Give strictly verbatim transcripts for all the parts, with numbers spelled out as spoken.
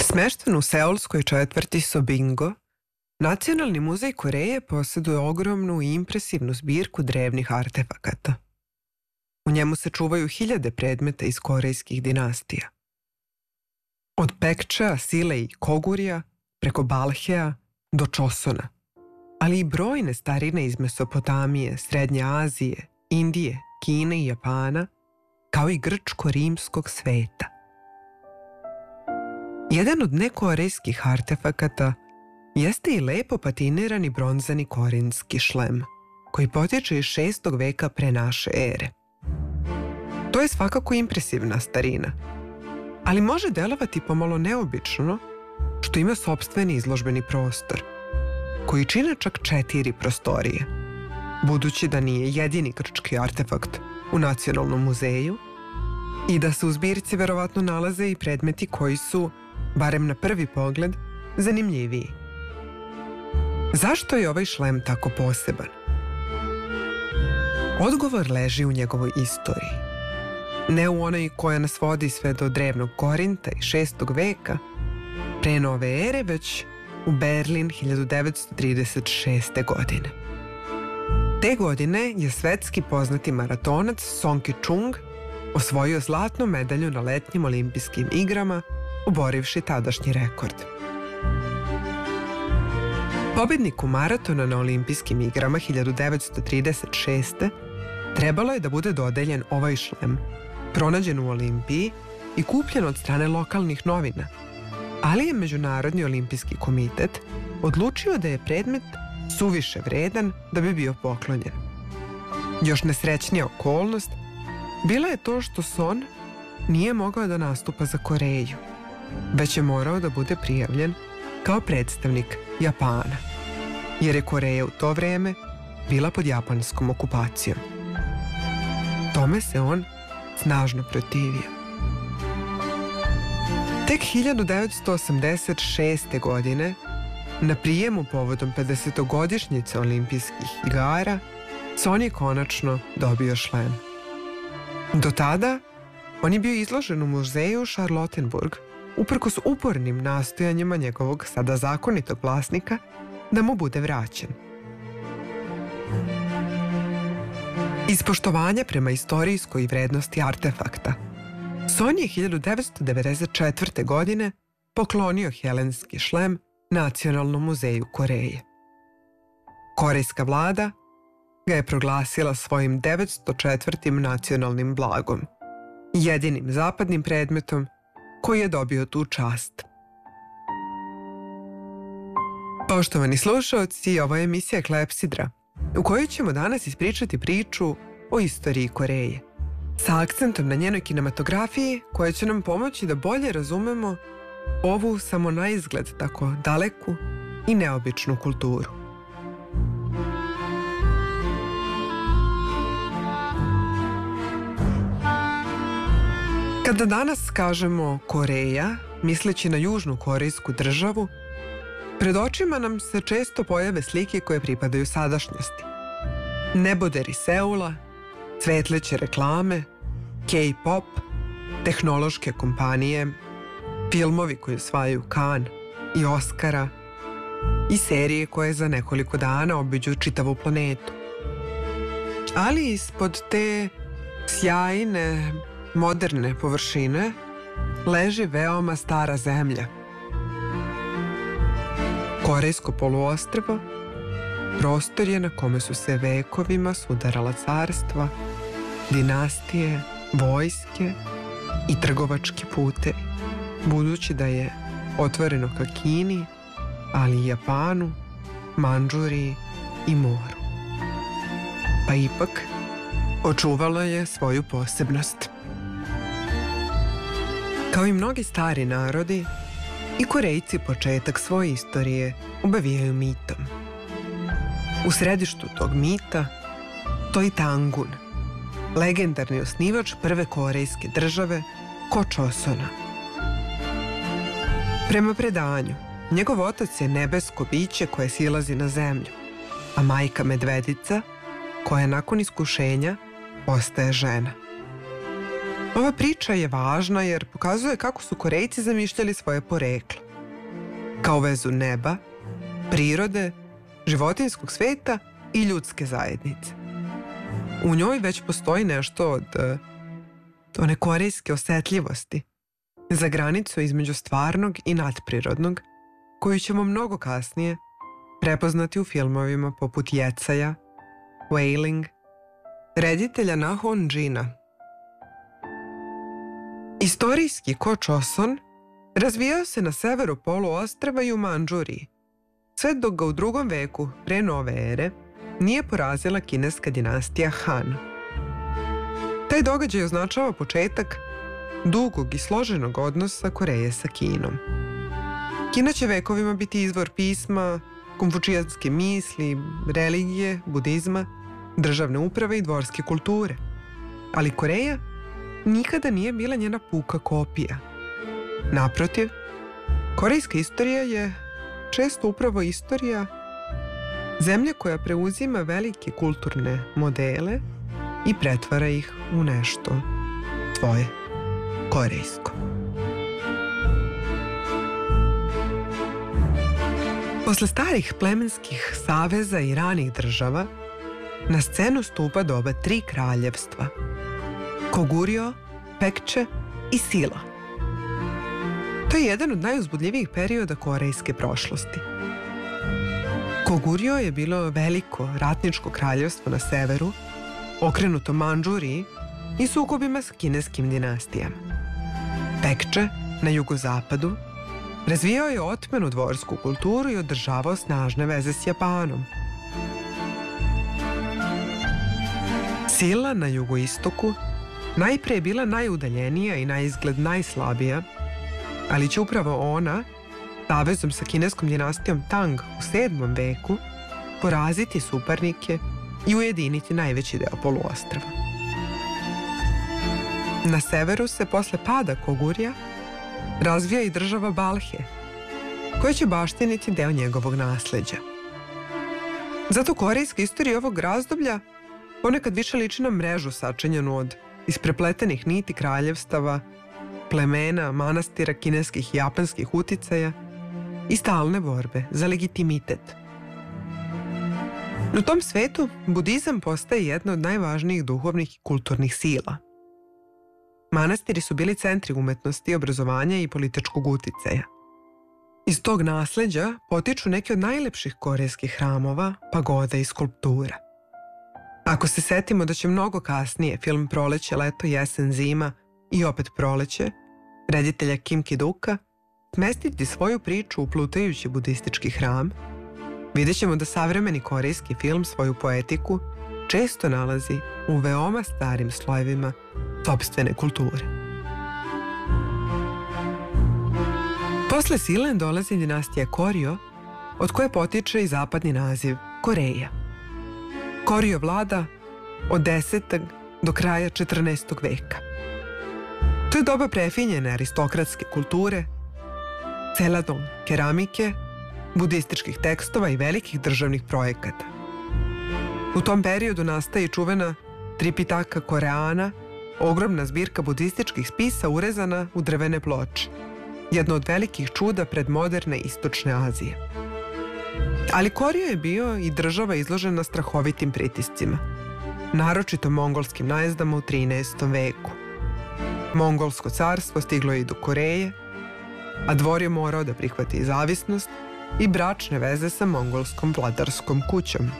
Smešten u seulskoj četvrti Sobingo, Nacionalni muzej Koreje posjeduje ogromnu i impresivnu zbirku drevnih artefakata. U njemu se čuvaju hiljade predmeta iz korejskih dinastija. Od Pekčea, Sile i Kogurija, preko Balhea do Čosona, ali i brojne starine iz Mesopotamije, Srednje Azije, Indije, Kine i Japana, kao i grčko-rimskog sveta. Jedan od nekorejskih artefakata jeste i lepo patinirani bronzani korinski šlem, koji potječe iz šestog veka pre naše ere. To je svakako impresivna starina, ali može delovati pomalo neobično što ima sopstveni izložbeni prostor, koji čine čak četiri prostorije, budući da nije jedini grčki artefakt u Nacionalnom muzeju i da se u zbirci verovatno nalaze i predmeti koji su, barem na prvi pogled, zanimljiviji. Zašto je ovaj šlem tako poseban? Odgovor leži u njegovoj istoriji. Ne u onoj koja nas vodi sve do drevnog Korinta i šestog veka, pre nove ere, već u Berlin hiljadu devetsto trideset šeste. godine. Te godine je svetski poznati maratonac Song Ki-chung osvojio zlatnu medalju na letnjim olimpijskim igrama, oborivši tadašnji rekord. Pobedniku maratona na olimpijskim igrama hiljadu devetsto trideset šeste. trebalo je da bude dodeljen ovaj šlem, pronađen u Olimpiji i kupljen od strane lokalnih novina, ali je Međunarodni olimpijski komitet odlučio da je predmet suviše vredan da bi bio poklonjen. Još nesrećnija okolnost bila je to što Son nije mogao da nastupa za Koreju, već je morao da bude prijavljen kao predstavnik Japana, jer je Koreja u to vreme bila pod japanskom okupacijom. Tome se on snažno protivio. Tek hiljadu devetsto osamdeset šeste. godine, na prijemu povodom pedesetogodišnjice olimpijskih igara, Son je konačno dobio šlem. Do tada, on je bio izložen u muzeju Charlottenburg, uprkos upornim nastojanjima njegovog sada zakonitog vlasnika da mu bude vraćen. Iz poštovanja prema istorijskoj vrednosti artefakta, Son je hiljadu devetsto devedeset četvrte. godine poklonio helenski šlem Nacionalnom muzeju Koreje. Korejska vlada ga je proglasila svojim devetsto četvrtim nacionalnim blagom, jedinim zapadnim predmetom koji je dobio tu čast. Poštovani slušaoci, ovo je emisija Klepsidra, u kojoj ćemo danas ispričati priču o istoriji Koreje, sa akcentom na njenoj kinematografiji koja će nam pomoći da bolje razumemo ovu samo na izgled tako daleku i neobičnu kulturu. Kada danas kažemo Koreja, misleći na južnu korejsku državu, pred očima nam se često pojave slike koje pripadaju sadašnjosti. Neboderi Seula, svetleće reklame, K-pop, tehnološke kompanije, filmovi koji osvajaju Kan i Oskara i serije koje za nekoliko dana obiđu čitavu planetu. Ali ispod te sjajne, moderne površine leži veoma stara zemlja. Korejsko poluostrvo prostor je na kome su se vekovima sudarala carstva, dinastije, vojske i trgovački putevi, budući da je otvoreno ka Kini, ali i Japanu, Mandžuriji i moru. Pa ipak, očuvalo je svoju posebnost. Kao i mnogi stari narodi, i Korejci početak svoje istorije obavijaju mitom. U središtu tog mita stoji Tangun, legendarni osnivač prve korejske države Ko Čosona. Prema predanju, njegov otac je nebesko biće koje silazi na zemlju, a majka medvedica, koja nakon iskušenja postaje žena. Ova priča je važna jer pokazuje kako su Korejci zamišljali svoje poreklo. Kao vezu neba, prirode, životinjskog sveta i ljudske zajednice. U njoj već postoji nešto od one korejske osetljivosti za granicu između stvarnog i nadprirodnog, koju ćemo mnogo kasnije prepoznati u filmovima poput Jecaja, Wailing, reditelja Na Hon-jina. Istorijski Ko Choson razvijao se na severu poluostrva i u Mandžuriji, sve dok ga u drugom veku pre nove ere nije porazila kineska dinastija Han. Taj događaj označava početak dugog i složenog odnosa Koreje sa Kinom. Kina će vekovima biti izvor pisma, konfučijanske misli, religije, budizma, državne uprave i dvorske kulture. Ali Koreja nikada nije bila njena puka kopija. Naprotiv, korejska istorija je često upravo istorija zemlje koja preuzima velike kulturne modele i pretvara ih u nešto svoje korejsko. Posle starih plemenskih saveza i ranih država, na scenu stupa doba tri kraljevstva: Kogurjo, Pekče i Sila. To je jedan od najuzbudljivijih perioda korejske prošlosti. Kogurjo je bilo veliko ratničko kraljevstvo na severu, okrenuto Mandžuriji i sukobima s kineskim dinastijama. Pekče, na jugozapadu, razvijao je otmenu dvorsku kulturu i održavao snažne veze s Japanom. Sila na jugoistoku najpre je bila najudaljenija i na izgled najslabija, ali će upravo ona, savezom sa kineskom dinastijom Tang u sedmom veku, poraziti suparnike i ujediniti najveći deo poluostrva. Na severu se posle pada Kogurja razvija i država Balhe, koja će baštiniti deo njegovog nasleđa. Zato korejska istorija ovog razdoblja ponekad više liči na mrežu sačinjenu od isprepletenih niti kraljevstava, plemena, manastira, kineskih i japanskih uticaja i stalne borbe za legitimitet. U tom svetu budizam postaje jedna od najvažnijih duhovnih i kulturnih sila. Manastiri su bili centri umetnosti, obrazovanja i političkog uticaja. Iz tog nasleđa potiču neki od najlepših korejskih hramova, pagoda i skulptura. Ako se setimo da će mnogo kasnije film Proleće, leto, jesen, zima i opet Proleće, reditelja Kim Ki-duka, smestiti svoju priču u plutajući budistički hram, vidjet ćemo da savremeni korejski film svoju poetiku često nalazi u veoma starim slojevima sopstvene kulture. Posle Sile dolazi dinastija Korjo, od koje potiče i zapadni naziv Koreja. Korjo vlada od desetog do kraja četrnaestog veka. To je doba prefinjene aristokratske kulture, celadon keramike, budističkih tekstova i velikih državnih projekata. U tom periodu nastaje čuvena Tripitaka Koreana, ogromna zbirka budističkih spisa urezana u drvene ploče, jedno od velikih čuda pred moderne istočne Azije. Ali Korjo je bio i država izložena strahovitim pritiscima, naročito mongolskim najezdama u trinaestom veku. Mongolsko carstvo stiglo je i do Koreje, a dvor je morao da prihvati zavisnost i bračne veze sa mongolskom vladarskom kućom.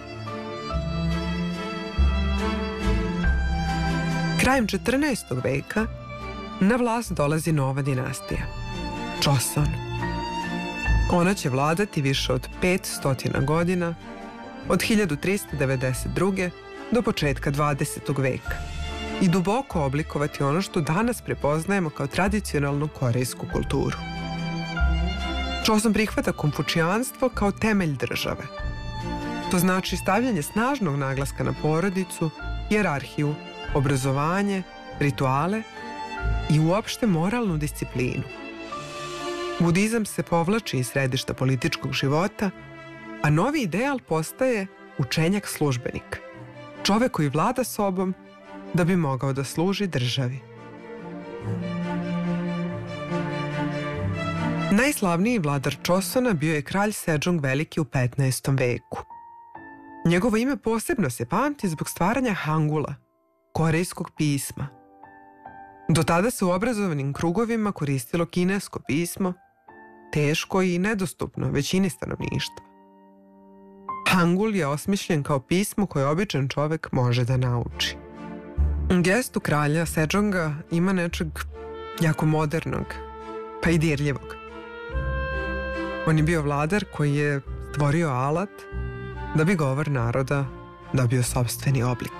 Krajem četrnaestog veka na vlast dolazi nova dinastija, Choson. Ona će vladati više od petsto godina, od hiljadu trista devedeset druge do početka dvadesetog veka i duboko oblikovati ono što danas prepoznajemo kao tradicionalnu korejsku kulturu. Choson prihvata konfučijanstvo kao temelj države. To znači stavljanje snažnog naglaska na porodicu, hijerarhiju, obrazovanje, rituale i uopšte moralnu disciplinu. Budizam se povlači iz središta političkog života, a novi ideal postaje učenjak službenik, čovek koji vlada sobom da bi mogao da služi državi. Najslavniji vladar Čosona bio je kralj Sedžong Veliki u petnaestom veku. Njegovo ime posebno se pamti zbog stvaranja hangula, korejskog pisma. Do tada se u obrazovanim krugovima koristilo kinesko pismo, teško i nedostupno većini stanovništva. Hangul je osmišljen kao pismo koje običan čovek može da nauči. Gestu kralja Sedžonga ima nečeg jako modernog, pa i dirljivog. On je bio vladar koji je stvorio alat da bi govor naroda dobio sopstveni oblik.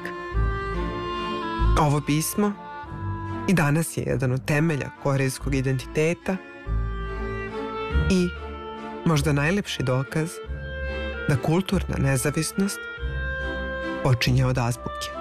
Ovo pismo i danas je jedan od temelja korejskog identiteta i možda najlepši dokaz da kulturna nezavisnost počinje od azbuke.